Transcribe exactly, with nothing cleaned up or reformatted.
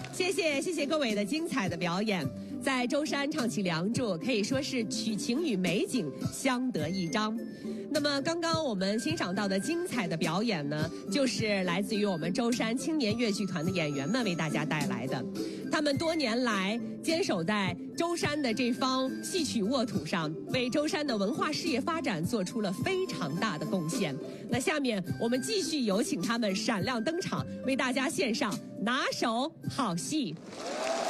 谢谢谢谢各位的精彩的表演。在舟山唱起《梁祝》，可以说是曲情与美景相得益彰。那么刚刚我们欣赏到的精彩的表演呢，就是来自于我们舟山青年越剧团的演员们为大家带来的。他们多年来坚守在舟山的这方戏曲沃土上，为舟山的文化事业发展做出了非常大的贡献。那下面我们继续有请他们闪亮登场，为大家献上拿手好戏。